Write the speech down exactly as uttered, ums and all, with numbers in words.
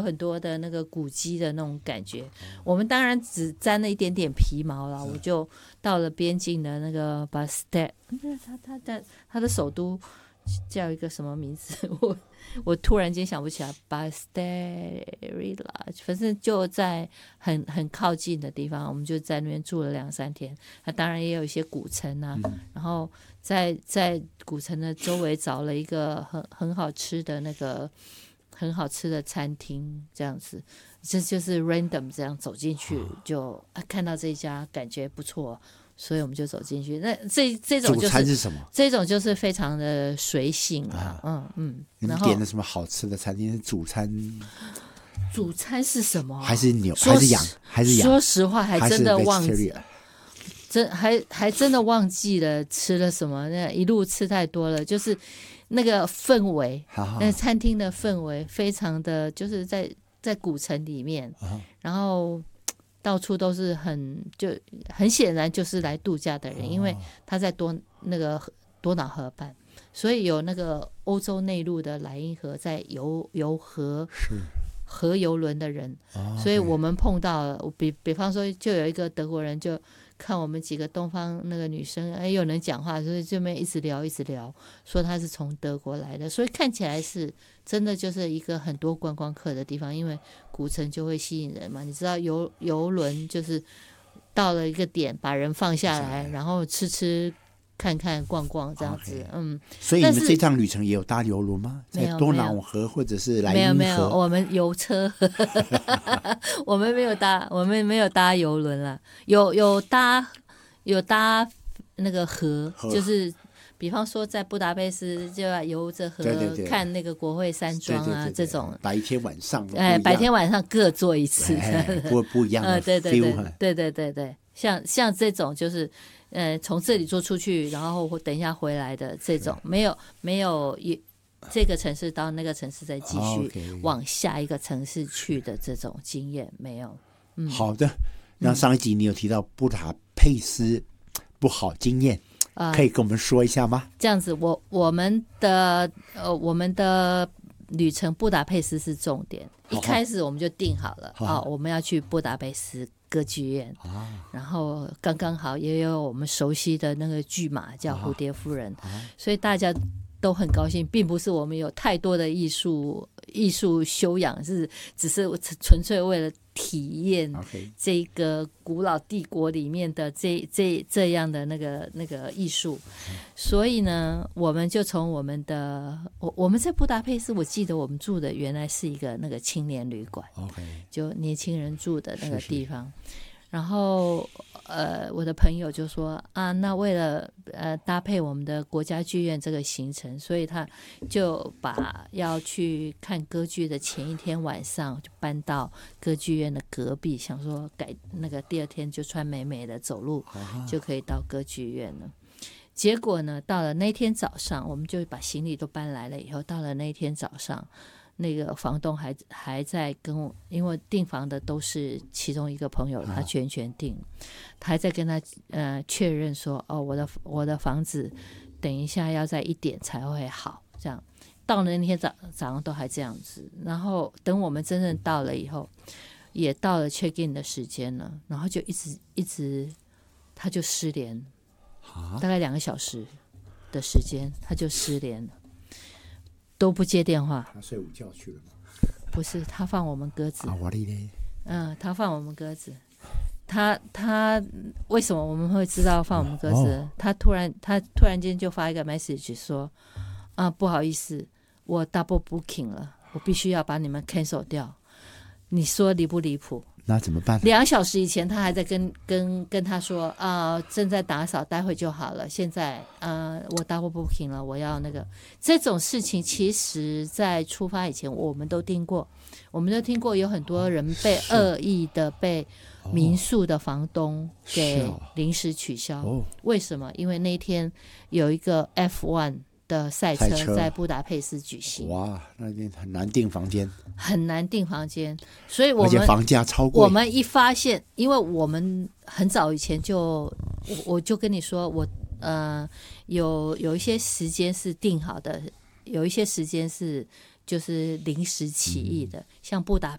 很多的那个古迹的那种感觉。我们当然只沾了一点点皮毛了，我就到了边境的那个巴斯泰，他他的他的首都叫一个什么名字？我我突然间想不起来，巴斯泰瑞拉，反正就在很很靠近的地方，我们就在那边住了两三天。那当然也有一些古城啊，嗯、然后在在古城的周围找了一个很很好吃的那个很好吃的餐厅，这样子，这就是 random 这样走进去，就、啊、看到这一家感觉不错。所以我们就走进去，那这这种就是主餐是什么？ 这种就是非常的随性啊，嗯嗯。 你们点了什么好吃的餐厅？主餐， 主餐是什么？ 还是牛？还是羊？还是羊？ 说实话，还真的忘记，真还还真的忘记了吃了什么。那一路吃太多了，就是那个氛围，那餐厅的氛围非常的，就是在在古城里面，然后。到处都是很就很显然就是来度假的人，哦、因为他在多那个多瑙河畔，所以有那个欧洲内陆的莱茵河在游游河河游轮的人，哦、所以我们碰到了，比比方说就有一个德国人就看我们几个东方那个女生，哎，有人讲话，所以这边一直聊一直聊，说他是从德国来的，所以看起来是真的就是一个很多观光客的地方，因为古城就会吸引人嘛。你知道游游轮就是到了一个点把人放下来，然后吃吃看看逛逛这样子， okay. 嗯。 所以你们这趟旅程也有搭游轮吗？在多瑙河或者是莱茵河？ 没有没有，我们游车，我们没有搭，我们没有搭游轮啦，有有搭有搭那个河，河就是比方说在布达佩斯就要游着河，对对对，看那个国会山庄啊，对对对对，这种白天晚上， 哎，白天晚上各做一次， 不不一样的 feel， 对对对对对对对，像像这种就是。呃，从这里坐出去，然后等一下回来的这种，没有没有这个城市到那个城市再继续往下一个城市去的这种经验没有。嗯， 好的。那上一集你有提到布达佩斯不好经验，嗯、可以跟我们说一下吗？ 这样子，我我们的呃我们的旅程布达佩斯是重点，一开始我们就定好了，好好、哦、我们要去布达佩斯歌剧院，啊、然后刚刚好也有我们熟悉的那个剧码叫蝴蝶夫人，啊、所以大家都很高兴，并不是我们有太多的艺术艺术修养，是只是纯粹为了体验这个古老帝国里面的这这这样的那个那个艺术，所以呢，我们就从我们的我我们在布达佩斯，我记得我们住的原来是一个那个青年旅馆， okay. 就年轻人住的那个地方。是是，然后呃，我的朋友就说啊，那为了呃搭配我们的国家剧院这个行程，所以他就把要去看歌剧的前一天晚上就搬到歌剧院的隔壁，想说改那个第二天就穿美美的走路就可以到歌剧院了。结果呢，到了那天早上，我们就把行李都搬来了以后，到了那天早上。那个房东还还在跟我，因为订房的都是其中一个朋友，他全权订，他还在跟他呃确认说，哦，我的我的房子等一下要在一点才会好，这样到了那天早早上都还这样子，然后等我们真正到了以后，也到了 check in 的时间了，然后就一直一直他就失联，大概两个小时的时间他就失联了。都不接电话， 他睡午觉去了吗？ 不是，他放我们鸽子。 啊，我的嘞。 嗯，他放我们鸽子。他他为什么我们会知道放我们鸽子？哦、他突然他突然间就发一个 message 说，啊，不好意思，我 double booking 了，我必须要把你们 cancel 掉。你说离不离谱？ 那怎么办？ 两小时以前他还在跟跟跟他说啊、呃，正在打扫，待会就好了。现在呃，我 double booking 了，我要那个这种事情，其实在出发以前我们都听过，我们都听过有很多人被恶意的被民宿的房东给临时取消。哦、为什么？因为那天有一个 F 一 的赛车在布达佩斯举行。 哇，那边很难订房间， 很难订房间，所以我们而且房价超贵。 我们一发现，因为我们很早以前就，我我就跟你说，我呃有有一些时间是定好的，有一些时间是就是临时起意的，嗯、像布达